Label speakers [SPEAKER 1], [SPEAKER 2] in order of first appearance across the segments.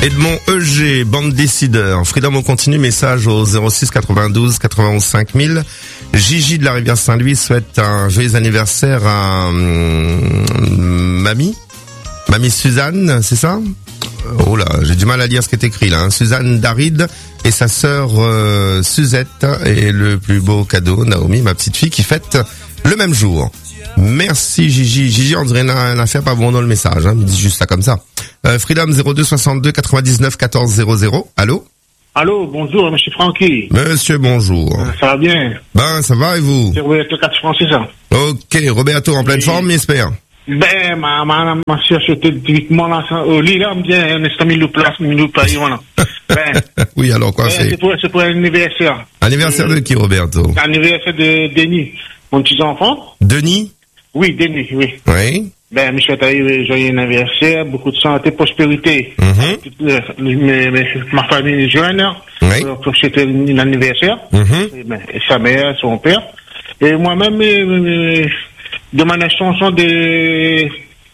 [SPEAKER 1] Edmond EG, bande décideur. Freedom on continue, message au 06 92 91 5000. Gigi de la Rivière Saint-Louis souhaite un joyeux anniversaire à Mamie Suzanne, c'est ça? Oh là, j'ai du mal à lire ce qui est écrit là. Suzanne Darid et sa sœur Suzette et le plus beau cadeau, Naomi, ma petite fille, qui fête le même jour. Merci Gigi. Gigi, on dirait une affaire pas bon dans le message, hein. Il dit juste ça comme ça. Freedom 02 62 99 14 00. Allô?
[SPEAKER 2] Allô, bonjour, monsieur Francky.
[SPEAKER 1] Monsieur, bonjour.
[SPEAKER 2] Ça va bien?
[SPEAKER 1] Ben, ça va et vous?
[SPEAKER 2] C'est Roberto 4 français, ça.
[SPEAKER 1] Ok, Roberto, en pleine forme, j'espère.
[SPEAKER 2] Ben, ma soeur, c'était directement là, au lit, là, on me dit, un instant, nous place, voilà. Ben.
[SPEAKER 1] Oui, alors quoi c'est?
[SPEAKER 2] C'est pour l'anniversaire.
[SPEAKER 1] Anniversaire de qui, Roberto?
[SPEAKER 2] Anniversaire de Denis, mon petit enfant.
[SPEAKER 1] Denis?
[SPEAKER 2] Oui, Denis, oui.
[SPEAKER 1] Oui.
[SPEAKER 2] Ben, je souhaite joyeux anniversaire, beaucoup de santé, prospérité. Ma famille est jeune,
[SPEAKER 1] oui.
[SPEAKER 2] Pour c'était l'anniversaire. Ben, sa mère, son père. Et moi-même, demande la chanson de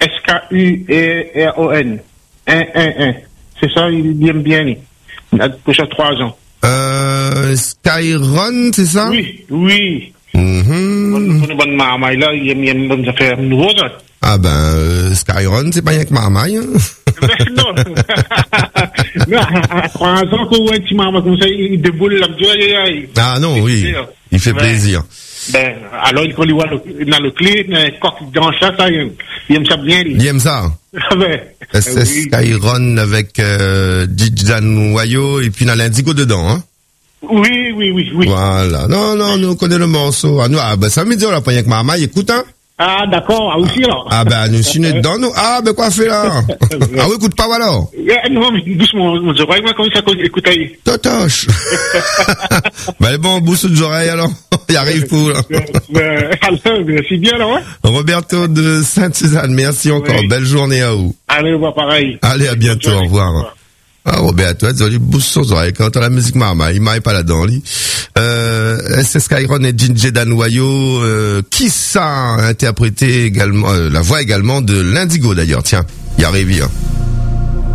[SPEAKER 2] SKURON. 1. C'est ça, il aime bien, pour ça 3 ans.
[SPEAKER 1] Skyron, c'est ça?
[SPEAKER 2] Oui. Bonne marmaille, là, il aime bonne affaire nouveau, ça.
[SPEAKER 1] Ah ben, Skyron, c'est pas rien que marmaille, hein?
[SPEAKER 2] Non. Non, à 3 ans, quand un petit marmaille comme ça, il déboule la joie,
[SPEAKER 1] ah non, oui. Il fait plaisir.
[SPEAKER 2] Ben, alors, quand il voit dans le clip, quand il danse ça, il aime ça bien.
[SPEAKER 1] Il aime ça? C'est Skyron avec Dijan Wayo et puis il y a l'Indigo dedans, hein?
[SPEAKER 2] Oui.
[SPEAKER 1] Voilà. Non, nous on connaît le morceau. Ah, ben, ça me dit, on l'a pas rien que marmaille, écoute, hein?
[SPEAKER 2] Ah, d'accord, aussi, là.
[SPEAKER 1] Ah, ben, nous sommes dedans, nous. Ah, ben, quoi fait, là? Ah, oui, écoute pas, alors.
[SPEAKER 2] Non, mais doucement, mon oreille, moi, comme ça, écoute, aïe.
[SPEAKER 1] Totoche. Ben, bon, bousse de oreilles, alors. Il arrive pour, là.
[SPEAKER 2] Alors, merci bien, là, ouais.
[SPEAKER 1] Roberto de Sainte-Suzanne, merci encore. Oui. Belle journée à vous.
[SPEAKER 2] Allez, on va pareil.
[SPEAKER 1] Allez, à bientôt, au revoir. Ah, Roberto, tu bousse son oreille quand on a la musique marmaille, il m'aille pas là-dedans, lui. C'est Skyron et Jinje Danwayo, qui ça a interprété également, la voix également de l'Indigo d'ailleurs, tiens, il arrive, hein.